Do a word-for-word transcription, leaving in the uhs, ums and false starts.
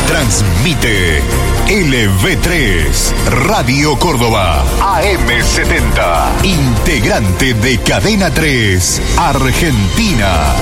Transmite L V tres, Radio Córdoba, A M setenta, integrante de Cadena tres, Argentina.